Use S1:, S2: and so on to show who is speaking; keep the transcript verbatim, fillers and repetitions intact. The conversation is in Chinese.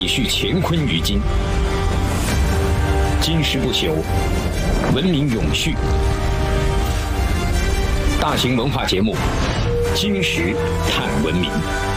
S1: 继续乾坤于今，今时不朽，文明永续。大型文化节目《今时看文明》。